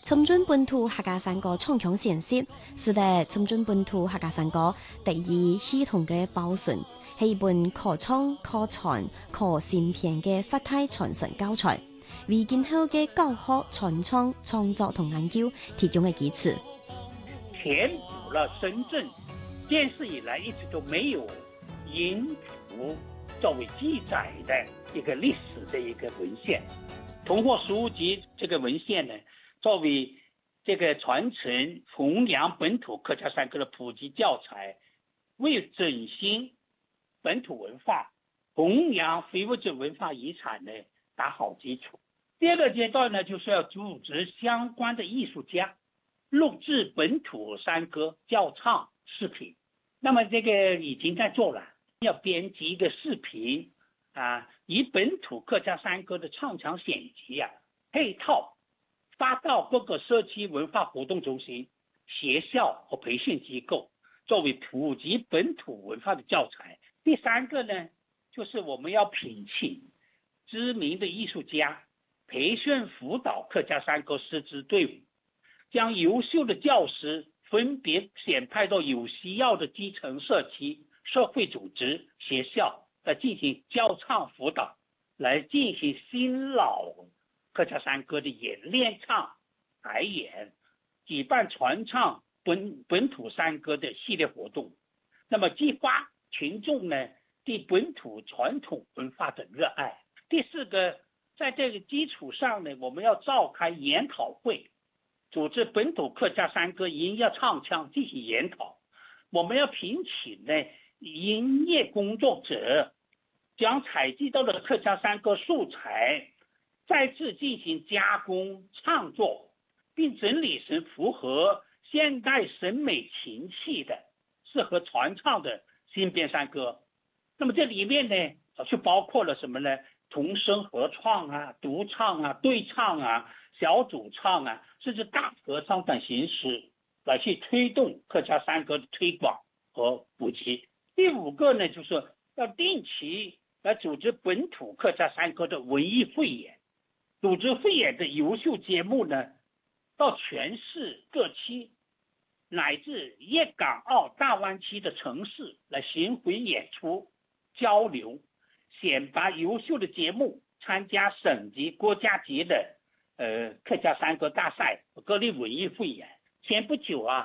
深圳本土客家山歌唱腔形式，使得深圳本土客家山歌得以系統嘅保存，係一本可唱可傳可善片嘅發態傳承教材，為今後嘅教學傳唱創作同研究提供嘅基礎。 填補了深圳建設以來一直都沒有音符作為記載的一個歷史的一個文獻，通過書籍這個文獻呢，作為這個傳承弘揚本土客家山歌的普及教材，為振興本土文化、弘揚非物質文化遺產呢打好基礎。第二個階段呢，就是要組織相關的藝術家錄製本土山歌教唱視頻。那麼這個已經在做了，要編輯一個視頻以本土客家山歌的唱腔選集配套發到各個社區文化活動中心、學校和培訓機構，作為普及本土文化的教材。第三個呢，就是我們要聘請知名的藝術家，培訓輔導客家山歌師資隊伍，將優秀的教師分別選派到有需要的基層社區、社會組織、學校來進行教唱輔導，來進行新老客家山歌的演練唱、排演，舉辦傳唱本土山歌的系列活動，那麼激發群眾呢對本土傳統文化的熱愛。第四個，在這個基礎上呢，我們要召開研討會，組織本土客家山歌音樂唱腔進行研討。我們要聘請呢音樂工作者，將採集到的客家山歌素材再次進行加工創作，並整理成符合現代審美情趣的、適合傳唱的新編山歌。那麼這裡面呢，就包括了什麼呢？同聲合唱獨唱對唱小組唱甚至大合唱等形式，來去推動客家山歌的推廣和普及。第五個呢，就是要定期來組織本土客家山歌的文藝匯演，組織匯演的優秀節目呢，到全市各區乃至粵港澳大灣區的城市來巡迴演出交流，選拔優秀的節目參加省級、國家級的客家山歌大賽和各類文藝匯演。前不久